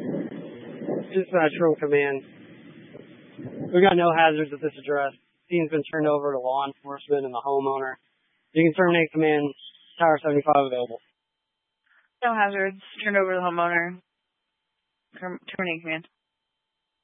Dispatch from command. We got no hazards at this address. Scene's been turned over to law enforcement and the homeowner. You can terminate command. Tower 75 available. No hazards. Turned over to the homeowner. Terminate command.